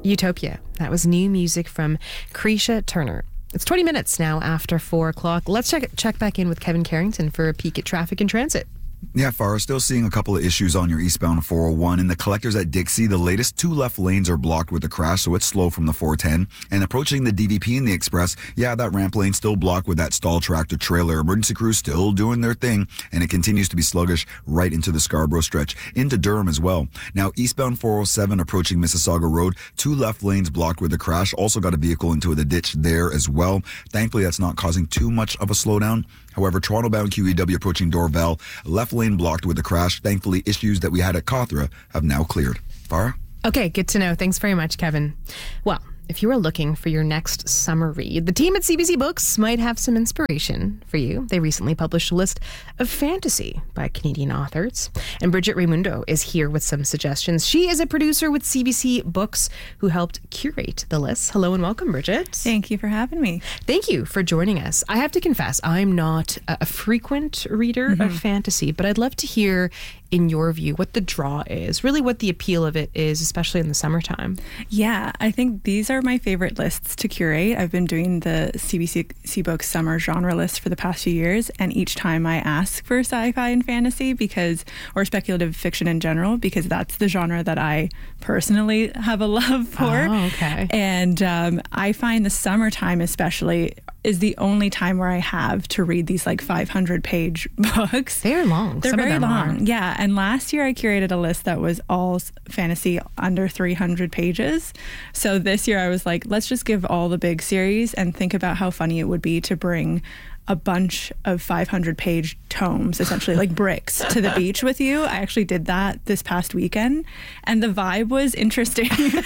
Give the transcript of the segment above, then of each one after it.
Utopia. That was new music from Cretia Turner. It's 20 minutes now after 4 o'clock. Let's check back in with Kevin Carrington for a peek at traffic and transit. Yeah, Farah, still seeing a couple of issues on your eastbound 401. In the collectors at Dixie, the latest 2 left lanes are blocked with a crash, so it's slow from the 410. And approaching the DVP and the Express, yeah, that ramp lane still blocked with that stall tractor trailer. Emergency crews still doing their thing, and it continues to be sluggish right into the Scarborough stretch, into Durham as well. Now, eastbound 407 approaching Mississauga Road, 2 left lanes blocked with a crash. Also got a vehicle into the ditch there as well. Thankfully, that's not causing too much of a slowdown. However, Toronto-bound QEW approaching Dorval, left lane blocked with a crash. Thankfully, issues that we had at Cawthra have now cleared. Farah? Okay, good to know. Thanks very much, Kevin. Well, if you are looking for your next summer read, the team at CBC Books might have some inspiration for you. They recently published a list of fantasy by Canadian authors. And Bridget Raimundo is here with some suggestions. She is a producer with CBC Books who helped curate the list. Hello and welcome, Bridget. Thank you for having me. Thank you for joining us. I have to confess, I'm not a frequent reader of fantasy, but I'd love to hear, in your view, what the draw is, really what the appeal of it is, especially in the summertime. Yeah, I think these are my favorite lists to curate. I've been doing the CBC Books summer genre list for the past few years, and each time I ask for sci-fi and fantasy or speculative fiction in general, because that's the genre that I personally have a love for. Oh, okay. And I find the summertime especially is the only time where I have to read these like 500-page books. They're long. They're very long. Yeah. And last year I curated a list that was all fantasy under 300 pages. So this year I was like, let's just give all the big series and think about how funny it would be to bring a bunch of 500-page tomes, essentially like bricks, to the beach with you. I actually did that this past weekend, and the vibe was interesting.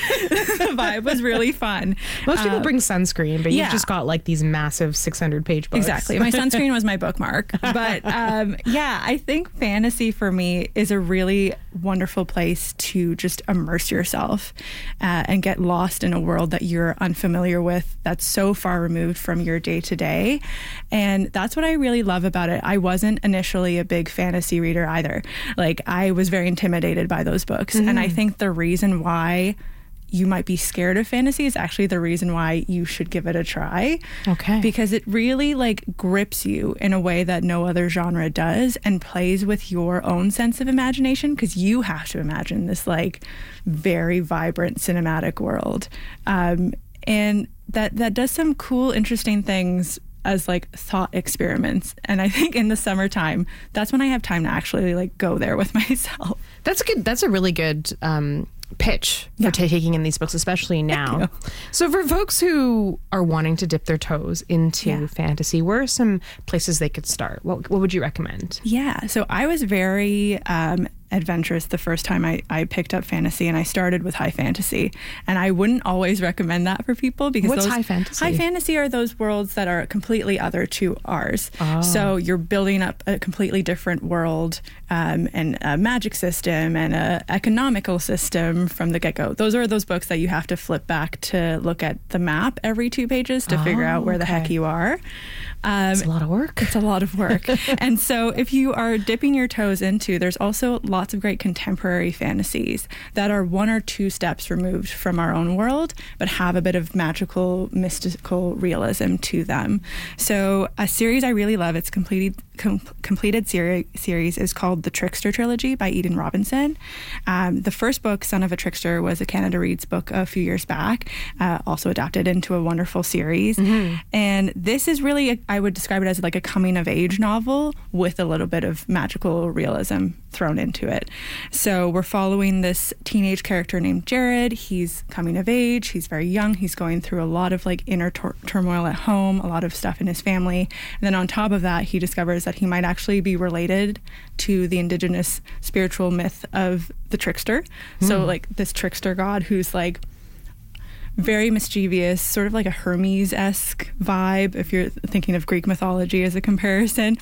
The vibe was really fun. Most people bring sunscreen, but you've just got like these massive 600-page books. Exactly. My sunscreen was my bookmark. But yeah, I think fantasy for me is a really wonderful place to just immerse yourself and get lost in a world that you're unfamiliar with, that's so far removed from your day-to-day. And that's what I really love about it. I wasn't initially a big fantasy reader either. Like, I was very intimidated by those books. And I think the reason why you might be scared of fantasy is actually the reason why you should give it a try. Okay. Because it really like grips you in a way that no other genre does, and plays with your own sense of imagination, because you have to imagine this like very vibrant cinematic world. And that does some cool, interesting things as like thought experiments. And I think in the summertime, that's when I have time to actually like go there with myself. That's a really good pitch for taking in these books, especially now. So for folks who are wanting to dip their toes into fantasy, where are some places they could start? What would you recommend? Yeah, so I was very adventurous the first time I picked up fantasy, and I started with high fantasy. And I wouldn't always recommend that for people, because what's high fantasy? High fantasy are those worlds that are completely other to ours. Oh. So you're building up a completely different world, and a magic system and a economical system from the get-go. Those are those books that you have to flip back to look at the map every 2 pages to figure out where the heck you are. It's a lot of work. It's a lot of work. And so if you are dipping your toes into, there's also lots of great contemporary fantasies that are 1 or 2 steps removed from our own world, but have a bit of magical, mystical realism to them. So a series I really love, it's completed series, is called The Trickster Trilogy by Eden Robinson. The first book, Son of a Trickster, was a Canada Reads book a few years back, also adapted into a wonderful series. And this is really, I would describe it as like a coming-of-age novel with a little bit of magical realism thrown into it. So we're following this teenage character named Jared. He's coming of age. He's very young. He's going through a lot of like inner turmoil at home, a lot of stuff in his family. And then on top of that, he discovers that he might actually be related to the indigenous spiritual myth of the trickster. So like this trickster god who's like very mischievous, sort of like a Hermes-esque vibe, if you're thinking of Greek mythology as a comparison.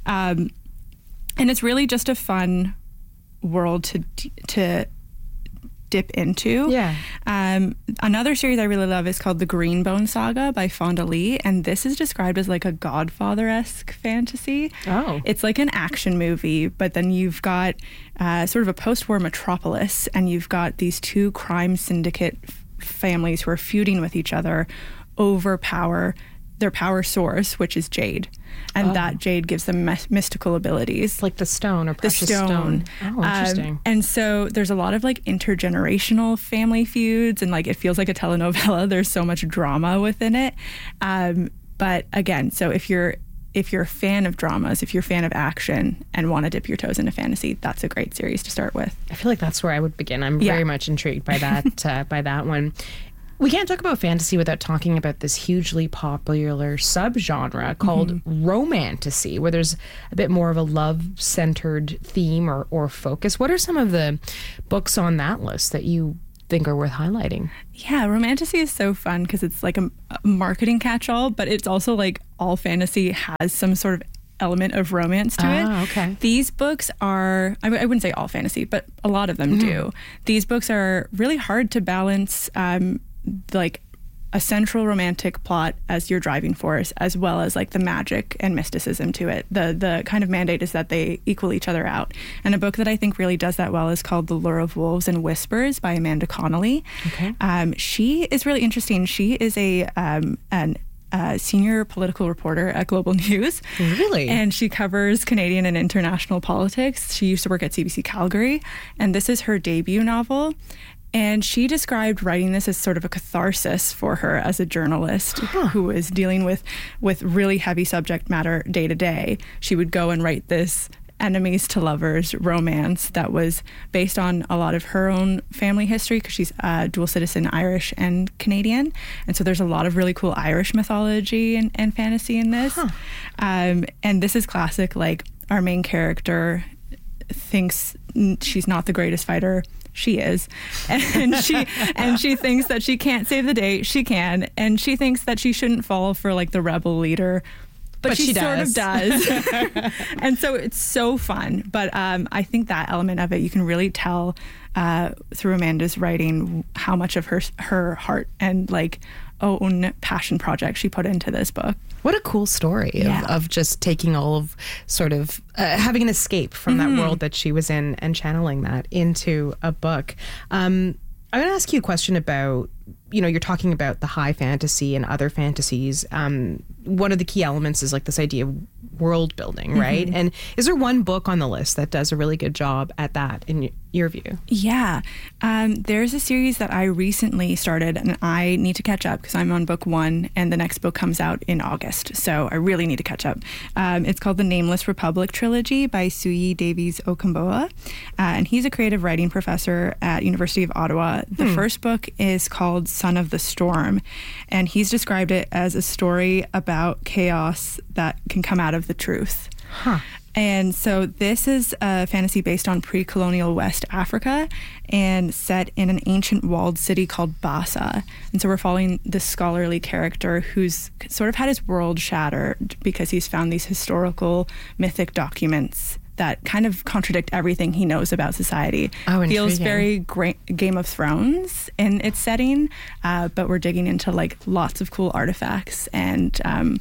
And it's really just a fun world to dip into. Yeah. Another series I really love is called The Greenbone Saga by Fonda Lee, and this is described as like a Godfather-esque fantasy. Oh. It's like an action movie, but then you've got sort of a post-war metropolis, and you've got these 2 crime syndicate families who are feuding with each other over power, their power source, which is jade. And that jade gives them mystical abilities. Like the stone or precious the stone. Oh, interesting. And so there's a lot of like intergenerational family feuds, and like it feels like a telenovela. There's so much drama within it. But again, so if you're a fan of dramas, if you're a fan of action and want to dip your toes into fantasy, that's a great series to start with. I feel like that's where I would begin. I'm very much intrigued by that by that one. We can't talk about fantasy without talking about this hugely popular subgenre called romantasy, where there's a bit more of a love-centered theme or focus. What are some of the books on that list that you think are worth highlighting? Yeah, romantasy is so fun because it's like a marketing catch-all, but it's also like all fantasy has some sort of element of romance to it. Okay. These books are, I wouldn't say all fantasy, but a lot of them do. These books are really hard to balance like a central romantic plot as your driving force, as well as like the magic and mysticism to it. The kind of mandate is that they equal each other out. And a book that I think really does that well is called The Lure of Wolves and Whispers by Amanda Connolly. Okay. She is really interesting. She is an senior political reporter at Global News. Really? And she covers Canadian and international politics. She used to work at CBC Calgary, and this is her debut novel. And she described writing this as sort of a catharsis for her as a journalist who was dealing with really heavy subject matter day to day. She would go and write this enemies to lovers romance that was based on a lot of her own family history, because she's dual citizen Irish and Canadian. And so there's a lot of really cool Irish mythology and fantasy in this. And this is classic, like our main character thinks she's not the greatest fighter. She is. And she thinks that she can't save the day. She can. And she thinks that she shouldn't fall for like the rebel leader. But she sort of does. And so it's so fun. But I think that element of it, you can really tell through Amanda's writing how much of her heart and like own passion project she put into this book. What a cool story of just taking all of sort of having an escape from that world that she was in and channeling that into a book. I'm going to ask you a question about, you're talking about the high fantasy and other fantasies. One of the key elements is like this idea of world building, right? And is there one book on the list that does a really good job at that in your view? Yeah. There's a series that I recently started and I need to catch up because I'm on book 1 and the next book comes out in August. So I really need to catch up. It's called The Nameless Republic Trilogy by Suyi Davies Okamboa. And he's a creative writing professor at University of Ottawa. The first book is called Son of the Storm. And he's described it as a story about chaos that can come out of the truth. And so this is a fantasy based on pre-colonial West Africa and set in an ancient walled city called Bassa. And so we're following this scholarly character who's sort of had his world shattered because he's found these historical mythic documents that kind of contradict everything he knows about society. Oh, feels very Game of Thrones in its setting, but we're digging into like lots of cool artifacts, and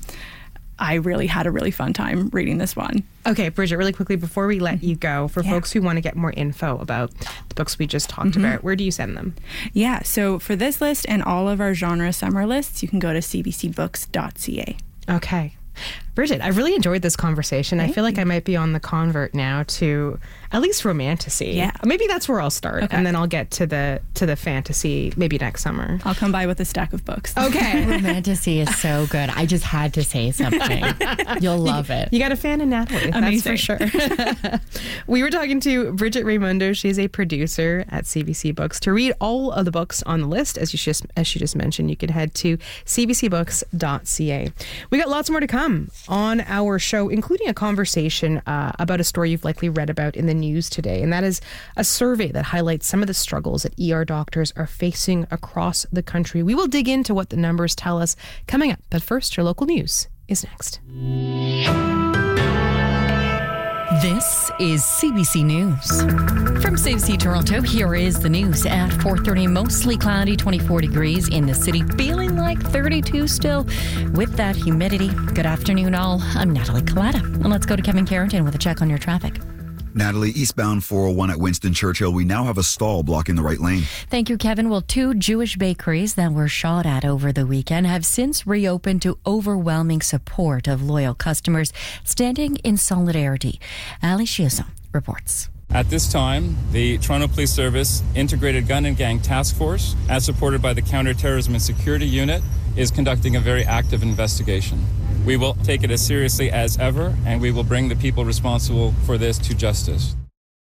I really had a really fun time reading this one. Okay, Bridget, really quickly before we let you go, for folks who want to get more info about the books we just talked about, where do you send them? Yeah, so for this list and all of our genre summer lists, you can go to cbcbooks.ca. Okay. Bridget, I've really enjoyed this conversation. I feel like I might be on the convert now to at least romantasy. Yeah. Maybe that's where I'll start. Okay. And then I'll get to the fantasy maybe next summer. I'll come by with a stack of books. Okay. Romantasy is so good. I just had to say something. You'll love it. You got a fan in Natalie. Amazing. That's for sure. We were talking to Bridget Raymundo. She's a producer at CBC Books. To read all of the books on the list, as she just mentioned, you can head to cbcbooks.ca. We got lots more to come on our show, including a conversation about a story you've likely read about in the news today, and that is a survey that highlights some of the struggles that ER doctors are facing across the country. We will dig into what the numbers tell us coming up, but first, your local news is next. This is CBC News. From CBC Toronto, here is the news at 4:30. Mostly cloudy, 24 degrees in the city, feeling like 32 still with that humidity. Good afternoon, all. I'm Natalie Collada. And let's go to Kevin Carrington with a check on your traffic. Natalie, eastbound 401 at Winston Churchill, we now have a stall blocking the right lane. Thank you, Kevin. Well, 2 Jewish bakeries that were shot at over the weekend have since reopened to overwhelming support of loyal customers standing in solidarity. Ali Chiasson reports. At this time, the Toronto Police Service Integrated Gun and Gang Task Force, as supported by the Counterterrorism and Security Unit, is conducting a very active investigation. We will take it as seriously as ever, and we will bring the people responsible for this to justice.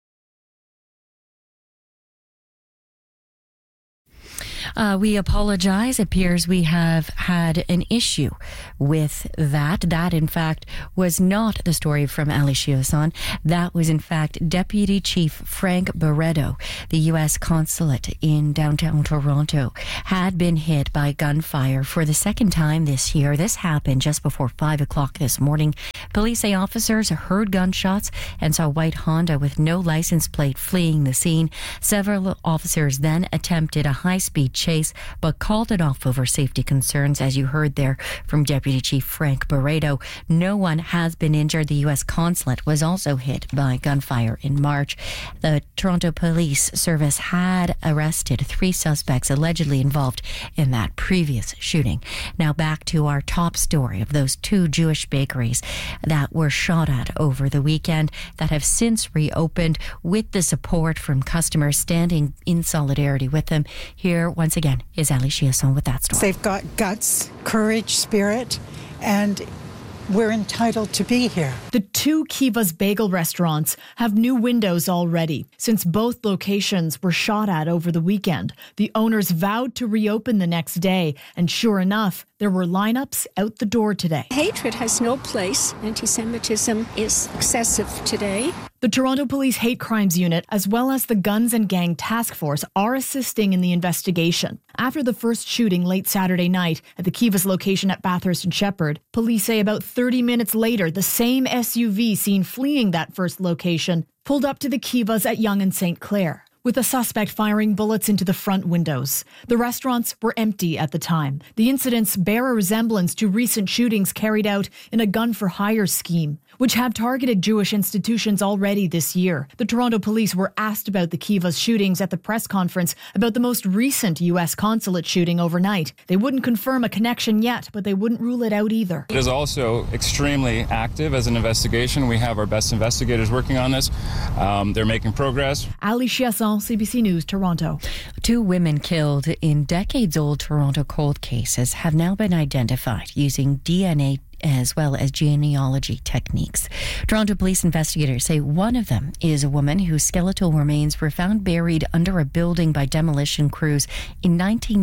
We apologize. It appears we have had an issue with that. That, in fact, was not the story from Ali Chiasson. That was, in fact, Deputy Chief Frank Barreto, the U.S. consulate in downtown Toronto, had been hit by gunfire for the second time this year. This happened just before 5 o'clock this morning. Police say officers heard gunshots and saw a white Honda with no license plate fleeing the scene. Several officers then attempted a high-speed chase, but called it off over safety concerns, as you heard there from Deputy Chief Frank Barreto. No one has been injured. The U.S. consulate was also hit by gunfire in March. The Toronto Police Service had arrested 3 suspects allegedly involved in that previous shooting. Now back to our top story of those 2 Jewish bakeries that were shot at over the weekend that have since reopened with the support from customers standing in solidarity with them. Here, once again, is Ali Chiasson with that story. They've got guts, courage, spirit, and we're entitled to be here. The 2 Kiva's bagel restaurants have new windows already. Since both locations were shot at over the weekend, the owners vowed to reopen the next day, and sure enough, there were lineups out the door today. Hatred has no place. Anti-Semitism is excessive today. The Toronto Police Hate Crimes Unit, as well as the Guns and Gang Task Force, are assisting in the investigation. After the first shooting late Saturday night at the Kiva's location at Bathurst and Shepherd, police say about 30 minutes later, the same SUV seen fleeing that first location pulled up to the Kiva's at Yonge and St. Clair, with a suspect firing bullets into the front windows. The restaurants were empty at the time. The incidents bear a resemblance to recent shootings carried out in a gun-for-hire scheme, which have targeted Jewish institutions already this year. The Toronto police were asked about the Kiva's shootings at the press conference about the most recent U.S. consulate shooting overnight. They wouldn't confirm a connection yet, but they wouldn't rule it out either. It is also extremely active as an investigation. We have our best investigators working on this. They're making progress. Ali Chiasson, CBC News, Toronto. 2 women killed in decades-old Toronto cold cases have now been identified using DNA as well as genealogy techniques. Toronto police investigators say one of them is a woman whose skeletal remains were found buried under a building by demolition crews in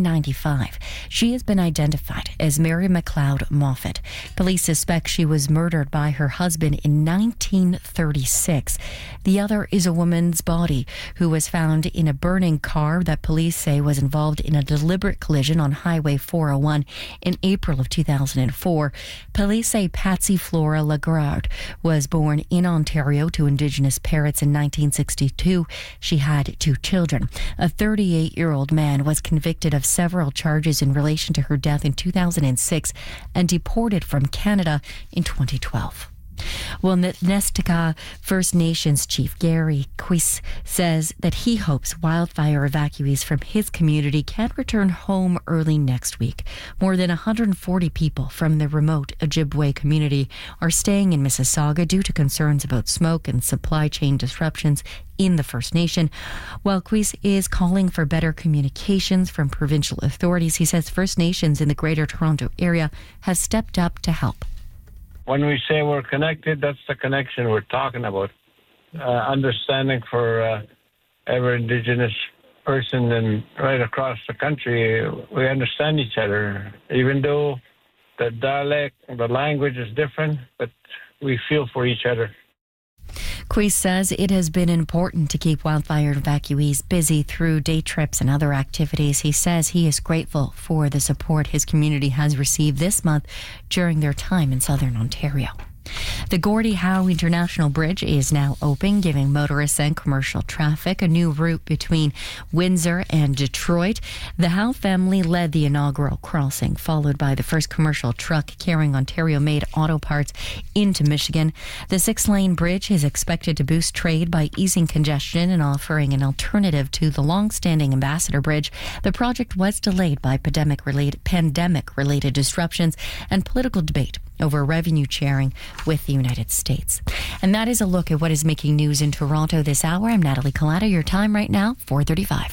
1995. She has been identified as Mary McLeod Moffat. Police suspect she was murdered by her husband in 1936. The other is a woman's body who was found in a burning car that police say was involved in a deliberate collision on Highway 401 in April of 2004. Police say Patsy Flora Lagarde was born in Ontario to Indigenous parents in 1962. She had 2 children. A 38-year-old man was convicted of several charges in relation to her death in 2006 and deported from Canada in 2012. Well, Nestica First Nations Chief Gary Quis says that he hopes wildfire evacuees from his community can return home early next week. More than 140 people from the remote Ojibwe community are staying in Mississauga due to concerns about smoke and supply chain disruptions in the First Nation. While Quis is calling for better communications from provincial authorities, he says First Nations in the Greater Toronto Area have stepped up to help. When we say we're connected, that's the connection we're talking about. Understanding for every Indigenous person and right across the country, we understand each other. Even though the dialect, the language is different, but we feel for each other. Quis says it has been important to keep wildfire evacuees busy through day trips and other activities. He says he is grateful for the support his community has received this month during their time in southern Ontario. The Gordie Howe International Bridge is now open, giving motorists and commercial traffic a new route between Windsor and Detroit. The Howe family led the inaugural crossing, followed by the first commercial truck carrying Ontario-made auto parts into Michigan. The 6-lane bridge is expected to boost trade by easing congestion and offering an alternative to the long-standing Ambassador Bridge. The project was delayed by pandemic-related disruptions and political debate over revenue sharing with the United States. And that is a look at what is making news in Toronto this hour. I'm Natalie Collada. Your time right now, 4:35.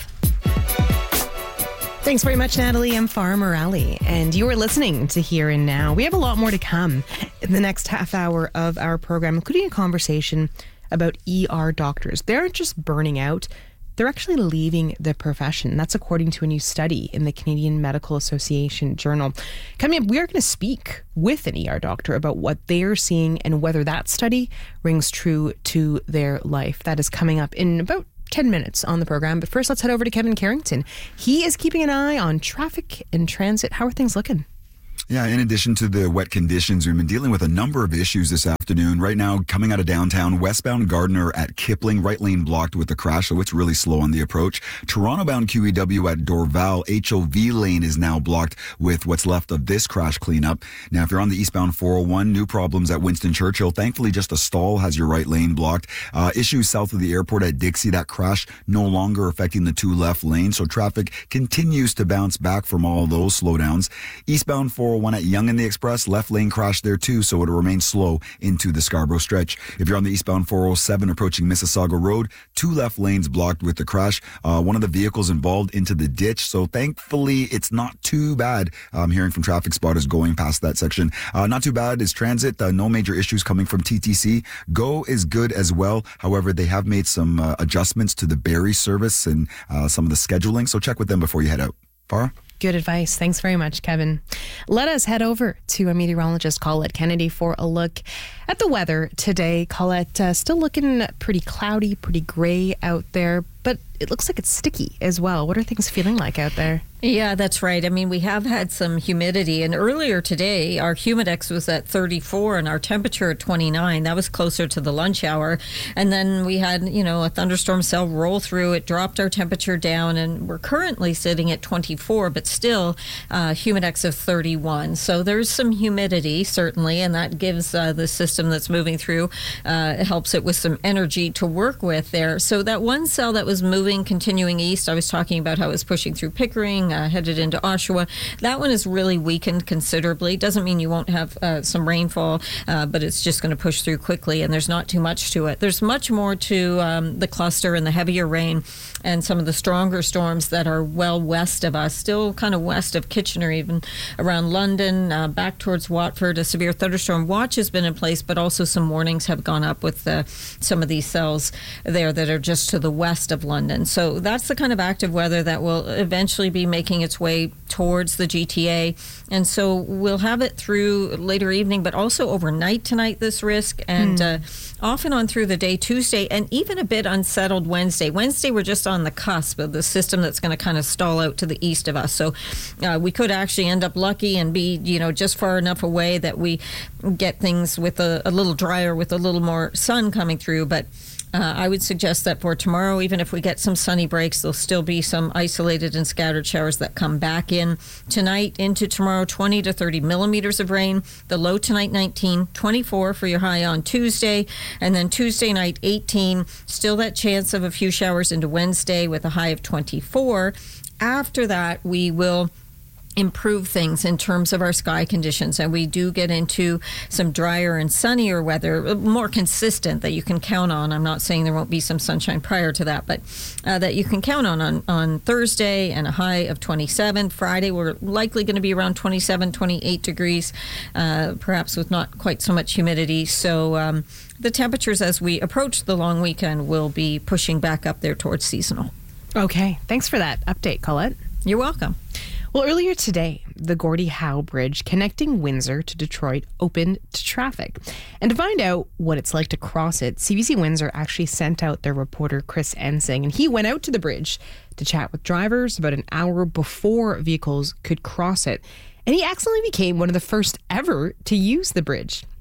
Thanks very much, Natalie. I'm Farah Morali, and you are listening to Here and Now. We have a lot more to come in the next half hour of our program, including a conversation about ER doctors. They aren't just burning out, they're actually leaving the profession. That's according to a new study in the Canadian Medical Association Journal. Coming up, we are going to speak with an ER doctor about what they're seeing and whether that study rings true to their life. That is coming up in about 10 minutes on the program. But first, let's head over to Kevin Carrington. He is keeping an eye on traffic and transit. How are things looking? Yeah, in addition to the wet conditions, we've been dealing with a number of issues this afternoon. Right now, coming out of downtown, westbound Gardiner at Kipling, right lane blocked with a crash, so it's really slow on the approach. Toronto-bound QEW at Dorval, HOV lane is now blocked with what's left of this crash cleanup. Now, if you're on the eastbound 401, new problems at Winston Churchill. Thankfully, just a stall has your right lane blocked. Issues south of the airport at Dixie, that crash no longer affecting the 2 left lanes, so traffic continues to bounce back from all those slowdowns. Eastbound 401 at Yonge and the Express, left lane crash there too, so it'll remain slow into the Scarborough stretch. If you're on the eastbound 407 approaching Mississauga Road, 2 left lanes blocked with the crash. One of the vehicles involved into the ditch, so thankfully it's not too bad. I'm hearing from traffic spotters going past that section. Not too bad is transit. No major issues coming from TTC. GO is good as well. However, they have made some adjustments to the Barrie service and some of the scheduling, so check with them before you head out. Farah? Good advice. Thanks very much, Kevin. Let us head over to a meteorologist, Colette Kennedy, for a look at the weather today. Colette, still looking pretty cloudy, pretty gray out there, but it looks like it's sticky as well. What are things feeling like out there? Yeah, that's right. I mean, we have had some humidity, and earlier today, our humidex was at 34 and our temperature at 29. That was closer to the lunch hour. And then we had, a thunderstorm cell roll through. It dropped our temperature down, and we're currently sitting at 24, but still humidex of 31. So there's some humidity, certainly, and that gives the system that's moving through, it helps it with some energy to work with there. So that one cell that was moving, continuing east, I was talking about how it was pushing through Pickering, headed into Oshawa. That one is really weakened considerably. Doesn't mean you won't have some rainfall, but it's just going to push through quickly, and there's not too much to it. There's much more to the cluster and the heavier rain and some of the stronger storms that are well west of us, still kind of west of Kitchener, even around London, back towards Watford. A severe thunderstorm watch has been in place, but also some warnings have gone up with some of these cells there that are just to the west of London. So that's the kind of active weather that will eventually be making its way towards the GTA. And so we'll have it through later evening, but also overnight tonight, this risk, and off and on through the day Tuesday, and even a bit unsettled Wednesday. Wednesday, we're just on the cusp of the system that's going to kind of stall out to the east of us. So we could actually end up lucky and be, just far enough away that we get things with a little drier, with a little more sun coming through. But I would suggest that for tomorrow, even if we get some sunny breaks, there'll still be some isolated and scattered showers that come back in. Tonight into tomorrow, 20 to 30 millimeters of rain. The low tonight, 19, 24 for your high on Tuesday. And then Tuesday night, 18. Still that chance of a few showers into Wednesday with a high of 24. After that, we will improve things in terms of our sky conditions, and we do get into some drier and sunnier weather, more consistent, that you can count on. I'm not saying there won't be some sunshine prior to that, but that you can count on Thursday, and a high of 27. Friday, we're likely going to be around 27, 28 degrees, perhaps with not quite so much humidity. So the temperatures as we approach the long weekend will be pushing back up there towards seasonal. Okay, thanks for that update, Colette. You're welcome. Well, earlier today, the Gordie Howe Bridge connecting Windsor to Detroit opened to traffic. And to find out what it's like to cross it, CBC Windsor actually sent out their reporter, Chris Ensing, and he went out to the bridge to chat with drivers about an hour before vehicles could cross it. And he accidentally became one of the first ever to use the bridge.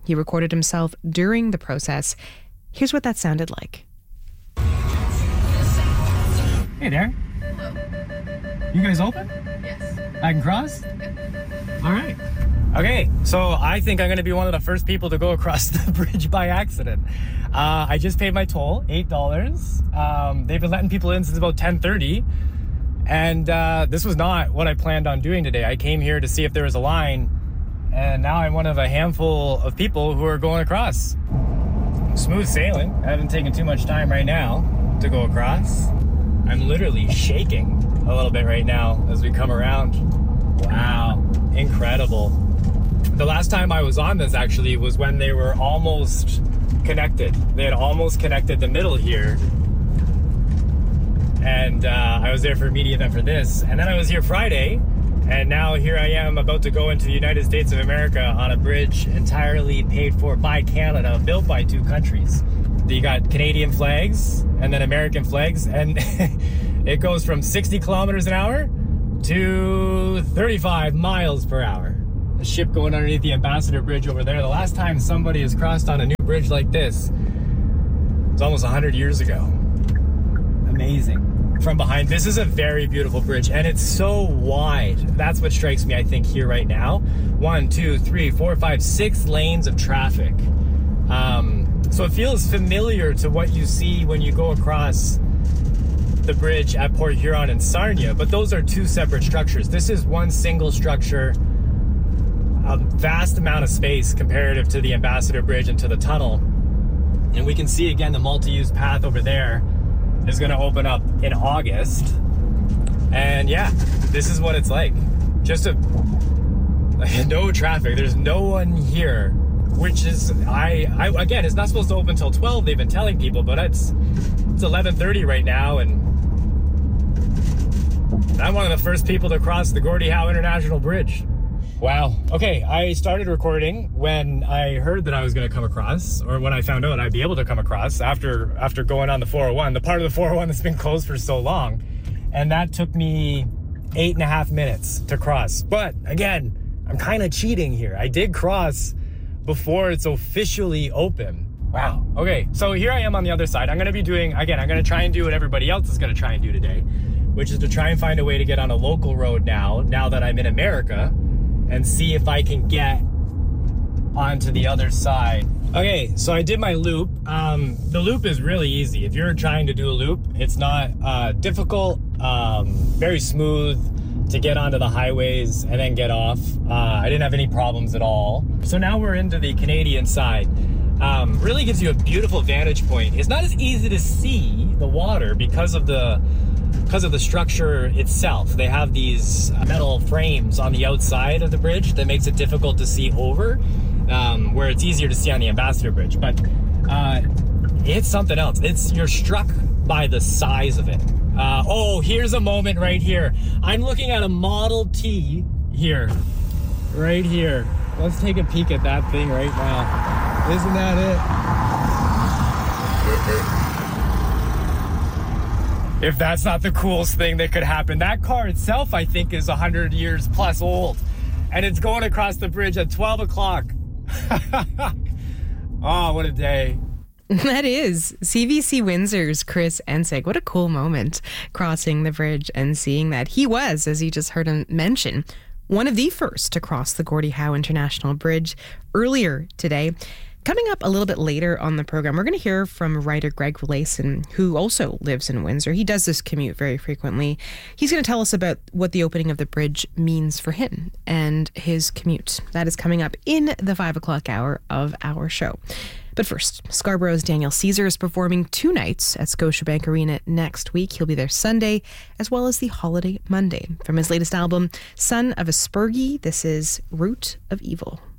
He recorded himself during the process. Here's what that sounded like. Hey there. Hello. You guys open? Yes. I can cross? Yep. All right. Okay, so I think I'm going to be one of the first people to go across the bridge by accident. I just paid my toll, $8. They've been letting people in since about 10:30. And this was not what I planned on doing today. I came here to see if there was a line. And now I'm one of a handful of people who are going across. Smooth sailing. I haven't taken too much time right now to go across. I'm literally shaking a little bit right now as we come around. Wow, incredible. The last time I was on this actually was when they were almost connected. They had almost connected the middle here. And I was there for a media event for this. And then I was here Friday. And now here I am about to go into the United States of America on a bridge entirely paid for by Canada, built by two countries. You got Canadian flags and then American flags. And it goes from 60 kilometers an hour to 35 miles per hour. A ship going underneath the Ambassador Bridge over there. The last time somebody has crossed on a new bridge like this was almost 100 years ago. Amazing. From behind, this is a very beautiful bridge, and it's so wide. That's what strikes me, I think, here right now. 1, 2, 3, 4, 5, 6 lanes of traffic. So it feels familiar to what you see when you go across the bridge at Port Huron and Sarnia, but those are two separate structures. This is one single structure, a vast amount of space comparative to the Ambassador Bridge and to the tunnel. And we can see again the multi-use path over there is going to open up in August. And yeah, this is what it's like. Just no traffic. There's no one here, which is, again, it's not supposed to open until 12. They've been telling people, but it's 11:30 right now. And I'm one of the first people to cross the Gordie Howe International Bridge. Wow. Okay, I started recording when I heard that I was going to come across, or when I found out I'd be able to come across after going on the 401, the part of the 401 that's been closed for so long. And that took me 8.5 minutes to cross. But again, I'm kind of cheating here. I did cross before it's officially open. Wow. Okay, so here I am on the other side. I'm going to try and do what everybody else is going to try and do today, which is to try and find a way to get on a local road now that I'm in America, and see if I can get onto the other side. Okay, so I did my loop. The loop is really easy. If you're trying to do a loop, it's not difficult, very smooth to get onto the highways and then get off. I didn't have any problems at all. So now we're into the Canadian side. Really gives you a beautiful vantage point. It's not as easy to see the water because of the structure itself. They have these metal frames on the outside of the bridge that makes it difficult to see over, where it's easier to see on the Ambassador Bridge. But it's something else. You're struck by the size of it. Here's a moment right here. I'm looking at a Model T here, right here. Let's take a peek at that thing right now. Isn't that it? If that's not the coolest thing that could happen. That car itself, I think, is 100 years plus old. And it's going across the bridge at 12 o'clock. Oh, what a day. That is CBC Windsor's Chris Ensig. What a cool moment crossing the bridge and seeing that. He was, as you just heard him mention, one of the first to cross the Gordie Howe International Bridge earlier today. Coming up a little bit later on the program, we're going to hear from writer Greg Lason, who also lives in Windsor. He does this commute very frequently. He's going to tell us about what the opening of the bridge means for him and his commute. That is coming up in the 5 o'clock hour of our show. But first, Scarborough's Daniel Caesar is performing 2 nights at Scotiabank Arena next week. He'll be there Sunday, as well as the holiday Monday. From his latest album, Son of a Spurgie, this is Root of Evil.